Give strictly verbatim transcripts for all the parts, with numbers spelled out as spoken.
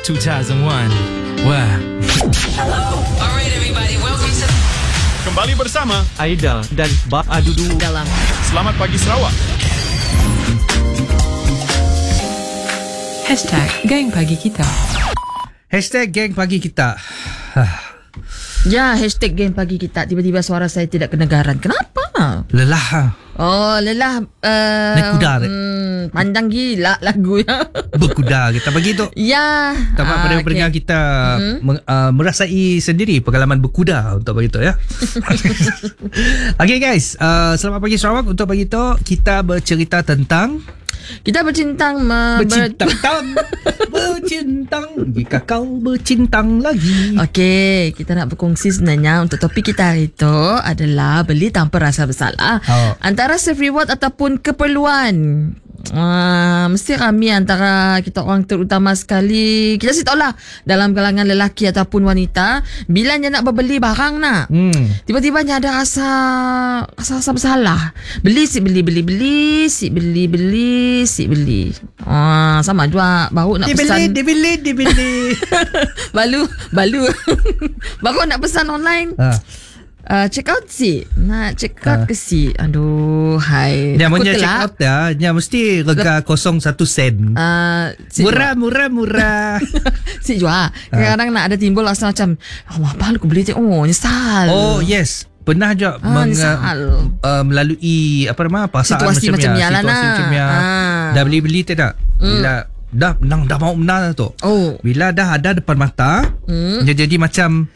two thousand one. Wah. Hello. Alright everybody, welcome to Kembali bersama Aida dan Ba Adudu dalam Selamat Pagi Sarawak. Hashtag Geng Pagi Kita. Hashtag Geng Pagi Kita. Ya, hashtag Geng Pagi Kita. Tiba-tiba suara saya tidak kedengaran. Kenapa? Lelah. Oh, lelah. Uh, Naik kuda, Rek. hmm, Panjang gila lagu ya. Berkuda kita bagi tu. Ya. Tamat ah, pada okay. pendengar kita Hmm? meng, uh, merasai sendiri pengalaman berkuda untuk bagi tu ya. Okay guys, uh, selamat pagi Sarawak. Untuk bagi tu kita bercerita tentang Kita bercintang me, bercintang bercintang jika kau bercintang lagi. Okey, kita nak berkongsi sebenarnya untuk topik kita hari itu adalah beli tanpa rasa bersalah. Oh. Antara self reward ataupun keperluan. Uh, mesti kami antara kita orang terutama sekali, kita sih tahulah dalam kalangan lelaki ataupun wanita, bila dia nak berbeli barang nak, Hmm. tiba-tiba dia ada rasa rasa, rasa bersalah. Beli si beli beli beli si beli beli si beli. Ah, sama juga baru nak Dibeli, pesan. dibeli, dibeli. Balu Balu baru nak pesan online. Ha. Uh, check out si nak check out Ah. ke si. Aduh, hai. Dia Takut punya check kelak. out ya, dia mesti rega kosong satu sen. Uh, si Murah, murah, murah. Si jual. Kadang-kadang nak ada timbul rasa macam, oh, apa aku beli je. Oh, nyesal. Oh yes, pernah juga Ah, meng, nyesal. uh, melalui apa nama pasaan Situasi macam macam ni lah situasi nak. macam ni. Ah. Dah beli-beli tak? Bila dah nang dah mau menang tu. Oh. Bila dah ada depan mata, Hmm. dia jadi macam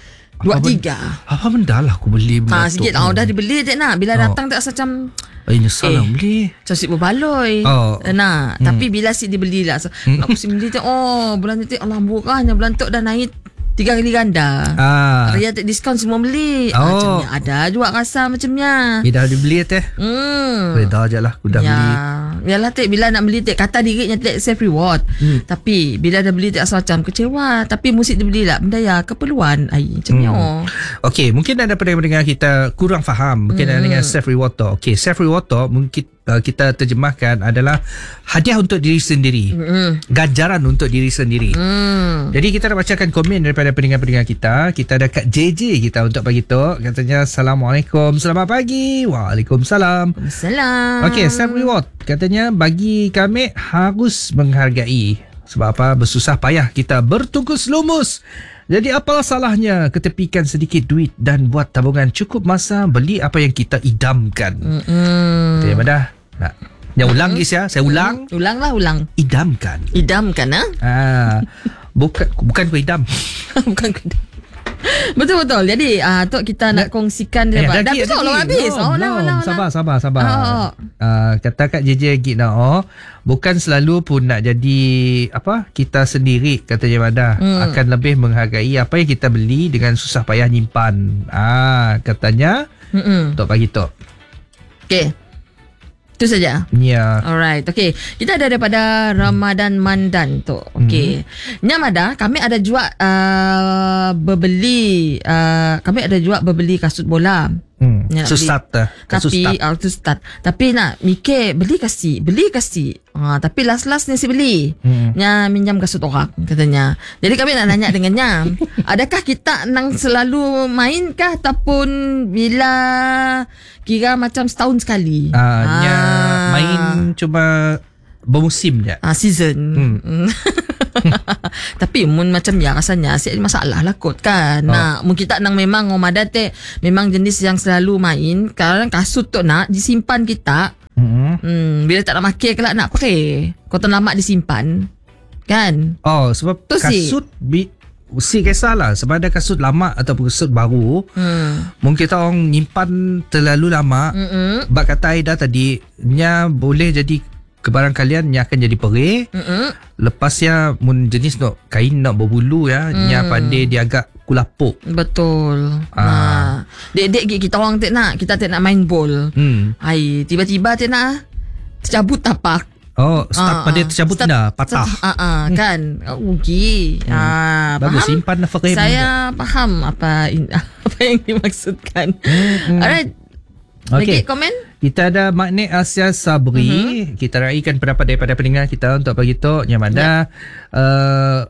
Dua apa tiga. ben- Apa benda lah aku beli benda Ha, tu. sikit oh, dah dibeli tak nak. Bila Oh. datang tak rasa macam Eh nyesal Eh. lah beli. macam si berbaloi. Oh. Nak. Tapi bila si dibeli lah. So, nak si beli tu. Oh, bulan tu Allah murahnya. Bulan tu dah naik tiga kali ganda. Ah. Raya tak diskaun semua beli. Oh. Ah, macamnya ada juga rasa macamnya. Dia dah dibeli teh. Hmm. Hmm. Dah je lah aku dah ya. beli. Yalah tek, bila nak beli tek, kata dirinya tek self reward. Hmm. Tapi bila dah beli tek rasa macam kecewa. Tapi mesti dibeli lah. Benda ya keperluan. Ay, macamnya. Hmm. Okey, mungkin ada pendengar-pendengar kita kurang faham mungkin hmm. dengan self reward tu. Okey, self reward tu mungkin uh, kita terjemahkan adalah hadiah untuk diri sendiri. Hmm. Ganjaran untuk diri sendiri. Hmm. Jadi kita nak bacakan komen daripada pendengar-pendengar kita. Kita ada Kak J J kita untuk pagi tu. Katanya Assalamualaikum. Selamat pagi. Waalaikumsalam. Salam. Okey, self reward. Katanya bagi kami harus menghargai. Sebab apa? Bersusah payah kita bertungkus lumus. Jadi apalah salahnya ketepikan sedikit duit dan buat tabungan cukup masa beli apa yang kita idamkan. Hmm. Terima dah. Nak. Yang ulang guys ya. Saya ulang. Ulang lah, ulang. Idamkan. Idamkan ah. Ah, bukan bukan ku idam. Bukan kedai. Betul-betul. Jadi uh, tu kita nak kongsikan dia. Eh, Dah lagi, habis tau, lagi. lah habis. Belum, Oh, lah, belum. lah, lah. Sabar, sabar, sabar. Oh, oh. Uh, kata Kak J J Gina, oh, bukan selalu pun nak jadi apa kita sendiri, katanya Mada. Hmm. Akan lebih menghargai apa yang kita beli dengan susah payah nyimpan. Ah, katanya Mm-mm. untuk pagi tu. Okay. Itu saja. Ya. Alright, okay. Kita ada daripada Ramadan Mandan tu. Okay. Hmm. Nyamada, kami ada juga uh, berbeli, uh, kami ada juga berbeli kasut bola. Hmm. Nak Sustat dah. Tapi uh, tu start. Tapi nak mikir beli kasih, beli kasih. Ha, tapi last-last ni si beli. Hmm. Nya minjam kasut orang katanya. Jadi kami nak nanya dengannya, adakah kita nang selalu main kah ataupun bila kira macam setahun sekali? Ah, nya Ah. main cuma bermusim je. Ah, season. Hmm. Tapi mun macam ya rasanya asyik masalah lah kot kan. Oh. Nah, mun kita nang memang Omada te memang jenis yang selalu main, kadang kasut tu nak disimpan kita. Hmm. Hmm, bila tak nak pakai kelak nak pakai. Kau tak lama disimpan. Kan? Oh, sebab Tu si. kasut bi si kisahlah sebab ada kasut lama ataupun kasut baru. Hmm. Mungkin kita orang nyimpan terlalu lama. Mm-mm. Bak kata Aida tadi, nya boleh jadi kebarang kalian nya akan jadi perih. Mm-mm. Lepasnya mun jenis nak kain nak berbulu ya, Hmm. nya pandai dia agak kulapuk. Betul. Ah. Nah, dek-dek kita orang tak nak, kita tak nak main bol. Hmm. Hai, tiba-tiba tak nak tercabut tapak. Oh, start Ah, pandai ah. tercabut Start- dah, patah. start- Ah, ah, kan. Oh, okey. Ah, Bagus faham? simpan lah perih. Saya faham apa in, apa yang dimaksudkan. Hmm. Alright. Okey. Lagi komen? Kita ada Maknik Asia Sabri. Mhm. Kita raikan pendapat daripada pendengar kita untuk bagi tu yang mana Ya. uh,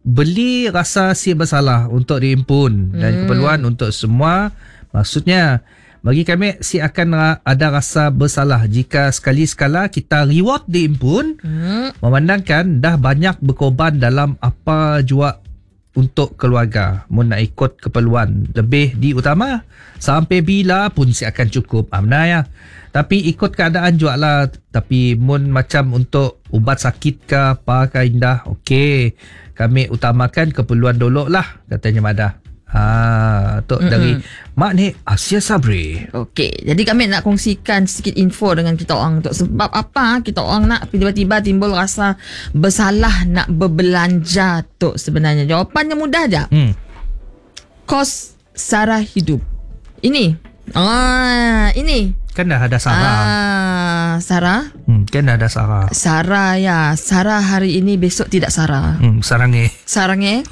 beli rasa si bersalah untuk diimpun dan Hmm. keperluan untuk semua. Maksudnya bagi kami si akan ada rasa bersalah jika sekali-sekala kita reward diimpun Hmm. memandangkan dah banyak berkorban dalam apa jua untuk keluarga. Mun nak ikut keperluan lebih diutama sampai bila pun si akan cukup. Amna ya. Tapi ikut keadaan jua lah. Tapi mun macam untuk ubat sakit ke apa ke indah, okey. Kami utamakan keperluan dulu lah, katanya Madah. Ha, tu dari Mak ni Asia Sabri. Okey, jadi kami nak kongsikan sedikit info dengan kita orang untuk sebab apa kita orang nak tiba-tiba timbul rasa bersalah nak berbelanja tu sebenarnya. Jawapannya mudah je. Hmm. Kos sara hidup. Ini. Ah, ini. Kan dah ada Sarah. Ah, Sarah. Hmm, kan dah ada Sarah. Sarah ya. Sarah hari ini, besok tidak Sarah. Hmm, sarang eh. Sarang eh.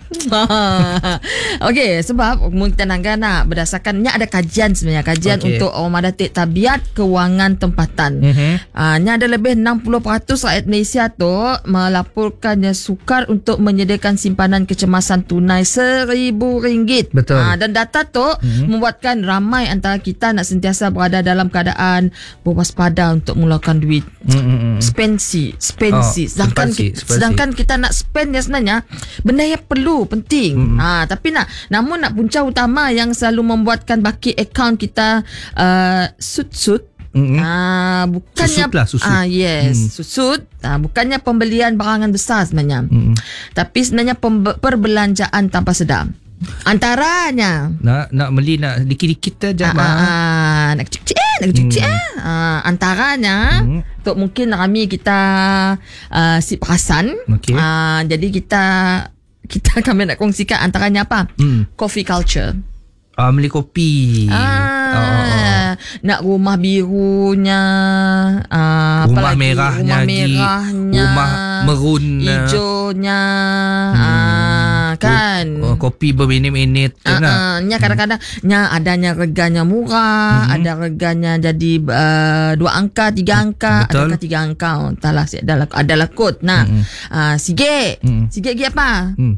Okey, sebab kita nak berdasarkannya ada kajian sebenarnya kajian Okey. untuk orang madatik tabiat kewangan tempatan. Mhm. Ah, nya ada lebih enam puluh peratus rakyat Malaysia tu melaporkannya sukar untuk menyediakan simpanan kecemasan tunai seribu ringgit. Betul. Ah, dan data tu mm-hmm. membuatkan ramai antara kita nak sentiasa berada dalam keadaan berwaspada untuk mengeluarkan duit. Hmm. Spensi, spensi. Oh, sedangkan spensi, kita, spensi. sedangkan kita nak spend yang sebenarnya benda yang perlu, penting. Mm-hmm. Ha, tapi nak namun nak punca utama yang selalu membuatkan baki akaun kita uh, sut-sut. Mm-hmm. Ah, bukannya Susut lah, susut. Ah, yes, Mm. susut. Ah, bukannya pembelian barangan besar sebenarnya. Mm-hmm. Tapi sebenarnya pembe- perbelanjaan tanpa sedar. Antaranya Nak nak beli nak dikit-dikit aja Ah, mah. ah, ah, nak kecil eh, nak kecil Hmm. eh. Ah, antaranya Hmm. untuk mungkin kami kita uh, si perasan. Okey. Ah, jadi kita kita kami nak kongsikan antaranya apa? Hmm. Coffee culture. Ah, beli kopi. Ah, Oh, oh, oh. nak rumah birunya, ah, apa Rumah lagi? merahnya rumah lagi. merahnya, Rumah merun. hijaunya, Hmm. ah, kan? Oh, kopi berminit-minit tu Uh, nah. uh, nya kadang-kadang nya adanya reganya murah, Mhm. ada reganya jadi uh, dua angka, tiga angka, Betul. ada tiga angka. Oh, entahlah si adalah adalah kod. Nah, Mhm. uh, sige. Mhm. Sige gi apa? Hmm.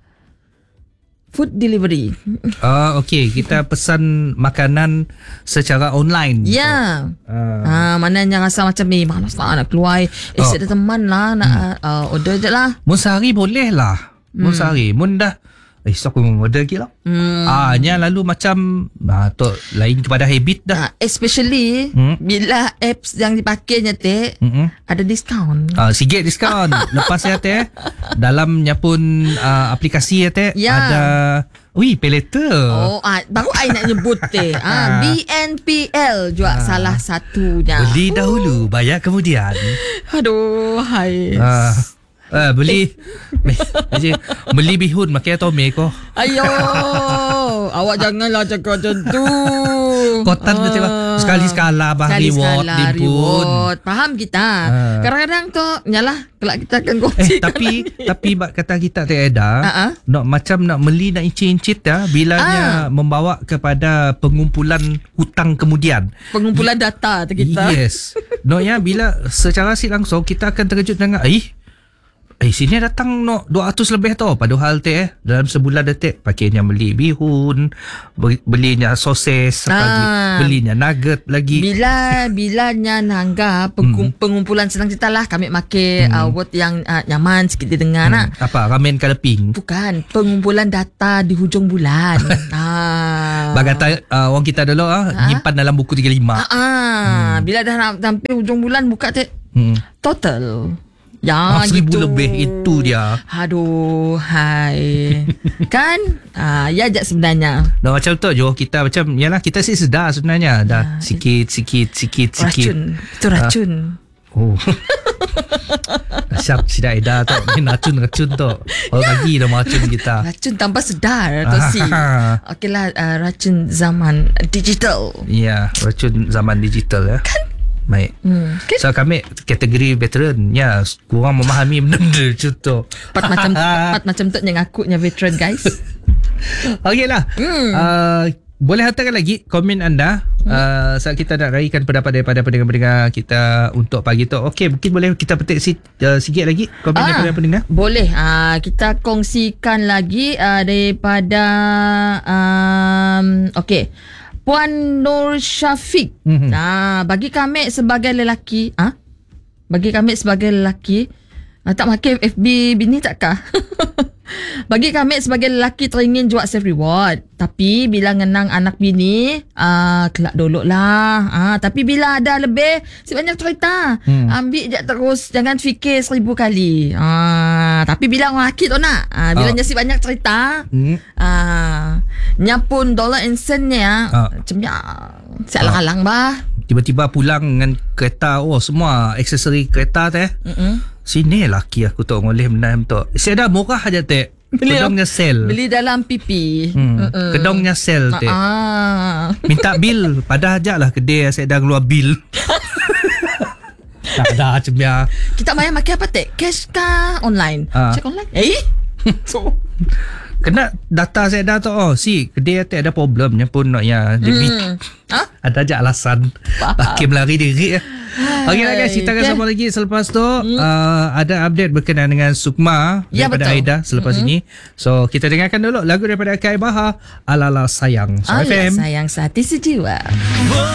Food delivery. Ah, okey, kita pesan makanan secara online. Ya. Ah. Ah, mananya rasa macam ni malas lah nak keluar. Eh, Oh. saya ada teman lah nak uh, order je lah. Mun sehari boleh lah. Mun sehari. Mun dah eh so aku order lagi lah. Hmm. Ah, nya lalu macam ah, tu lain kepada habit dah. Ah, especially Hmm. bila apps yang dipakainya teh Hmm. ada diskaun. Ah, sikit diskaun. Lepas ya teh dalamnya pun ah, aplikasi ya teh Ya. ada ui pay later. Oh, ah, baru I nak nyebut teh. Ah, B N P L juga salah satunya. Beli dahulu, bayar kemudian. Aduh, hai. Ah, ah beli beli, beli bihun makai tome ko. Ayo, awak janganlah cakap macam tu. Kotan Ah, macam sekali-sekala bah reward sekali-sekala dimpun. reward. Faham kita. Ah. Kadang-kadang tu nyalah kelak kita akan Eh kongsi. tapi tapi bak kata kita teh Eda, Ah, ah. nak macam nak meli nak incit-incit ya bilanya Ah. membawa kepada pengumpulan hutang kemudian. Pengumpulan data tu kita. Yes. No ya bila secara si langsung kita akan terkejut dengan eh Eh sini datang no dua ratus lebih tau. Padahal teh eh, dalam sebulan detik pakainya beli bihun, be- belinya sosis, Ah. lagi, belinya nugget lagi. Bila bilanya nangga pengum, Hmm. pengumpulan senang cerita lah kami make uh, word yang uh, nyaman sikit didengar nak. Hmm, apa ramen kaleping. Bukan, pengumpulan data di hujung bulan. ah. Bagata uh, orang kita dulu ah Ah. nyimpan dalam buku tiga puluh lima. Ah, ah. Bila dah nak sampai hujung bulan buka te Hmm. total. Ya, Ah, seribu gitu. lebih itu dia. Aduh, hai. Kan? Ah, ya je sebenarnya. No, macam tu je kita macam yalah kita sih sedar sebenarnya dah Ah, sikit sikit sikit sikit. Racun. Itu racun. Oh. Siap tidak Eda tu main racun-racun tu. Oh lagi dah racun kita. Racun tanpa sedar tu si. Ah. Okeylah, uh, racun zaman digital. Ya, racun zaman digital ya. Baik. Hmm. Okay. So kami kategori veteran ya, kurang memahami benda-benda macam tu. Empat macam empat macam tu yang aku nya veteran guys. Okey lah. Hmm. Uh, boleh hantarkan lagi komen anda hmm. uh, saat kita nak raikan pendapat daripada pendengar-pendengar kita untuk pagi tu. Okey, mungkin boleh kita petik si, uh, sikit lagi komen Ah, daripada pendengar. Boleh. Ah, kita kongsikan lagi ah, daripada um, okey. Puan Nur Syafiq. Mhm. Ah, bagi kami sebagai lelaki, ah? Bagi kami sebagai lelaki, ah, tak makan F B bini takkah? Bagi kami sebagai lelaki teringin jual self reward. Tapi bila ngenang anak bini, ah, kelak dulu lah. Ah, tapi bila ada lebih, si banyak cerita. Hmm. Ambil je terus, jangan fikir seribu kali. Ah, tapi bila orang lelaki tu nak, ah, bila Ah. si banyak cerita, Hmm. ah, nyapun dollar and centnya, Ah. macam ya, sialang-alang bah. Tiba-tiba pulang dengan kereta. Oh, semua aksesori kereta teh. Mm-mm. Sini laki aku tu ngoleh menam tu. Saya ada murah aja teh. Beli Kedongnya sel. Beli dalam pipi. Hmm. Mm-mm. Kedongnya sel teh. Ah. Minta bil. Padahal aja lah kedai saya dah keluar bil. Tak ada macam ya. Kita bayar makan apa teh? Cash kah online? Ah. Check online. Eh? So, Kena data saya dah tu. Oh, si kedai tu ada problemnya pun nak ya debit. hmm. Ha? Ada je alasan. Laki melari diri. Okey lah guys, kita akan Okay. sambung lagi selepas tu. Hmm. Uh, ada update berkenaan dengan Sukma Ya, daripada betul. Aida selepas hmm. ini. So, kita dengarkan dulu lagu daripada Kai Bahar, Alala Sayang. So, Alah, F M. sayang sehati sejiwa.